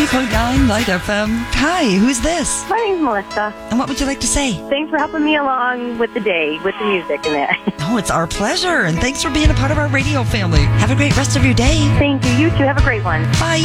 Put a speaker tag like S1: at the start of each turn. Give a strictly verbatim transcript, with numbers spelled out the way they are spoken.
S1: ninety-three point nine Light F M. Hi, who's this?
S2: My name's Melissa.
S1: And what would you like to say?
S2: Thanks for helping me along with the day, with the music and that.
S1: Oh, it's our pleasure. And thanks for being a part of our radio family. Have a great rest of your day.
S2: Thank you. You too. Have a great one.
S1: Bye.